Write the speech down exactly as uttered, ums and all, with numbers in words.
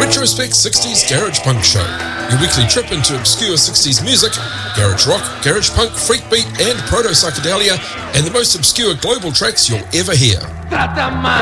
Retrospect sixties Garage Punk Show, your weekly trip into obscure sixties music, garage rock, garage punk, freakbeat and proto-psychedelia, and the most obscure global tracks you'll ever hear.